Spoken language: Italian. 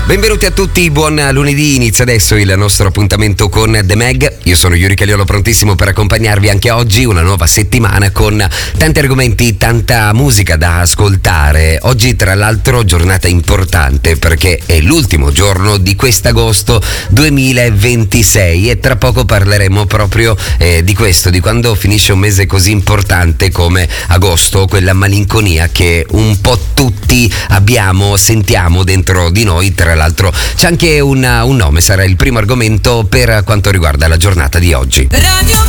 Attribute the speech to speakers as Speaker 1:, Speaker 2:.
Speaker 1: Benvenuti a tutti, buon lunedì, inizia adesso il nostro appuntamento con The Mag. Io sono Yuri Caliolo, prontissimo per accompagnarvi anche oggi, una nuova settimana con tanti argomenti, tanta musica da ascoltare. Oggi tra l'altro giornata importante perché è l'ultimo giorno di quest'agosto 2026 e tra poco parleremo proprio di questo, di quando finisce un mese così importante come agosto, quella malinconia che un po' tutti sentiamo dentro di noi. Tra l'altro c'è anche un nome, sarà il primo argomento per quanto riguarda la giornata di oggi.